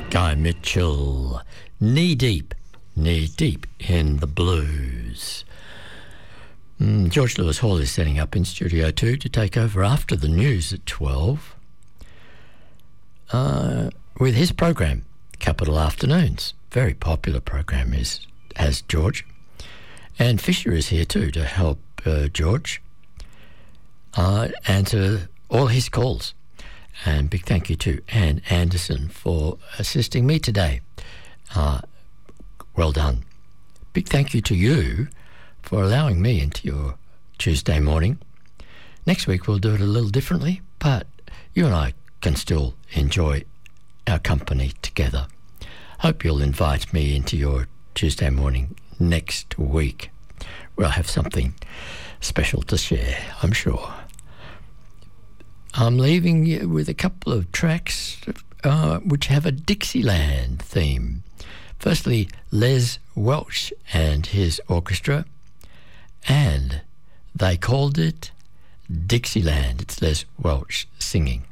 Guy Mitchell, knee deep in the blues. George Lewis Hall is setting up in Studio 2 to take over after the news at 12 with his program, Capital Afternoons. Very popular program has George. And Fisher is here too to help George answer all his calls. And big thank you to Anne Anderson for assisting me today. Well done. Big thank you to you for allowing me into your Tuesday morning. Next week we'll do it a little differently, but you and I can still enjoy our company together. Hope you'll invite me into your Tuesday morning next week, where I'll have something special to share, I'm sure. I'm leaving you with a couple of tracks which have a Dixieland theme. Firstly, Les Welch and his orchestra, and they called it Dixieland. It's Les Welch singing.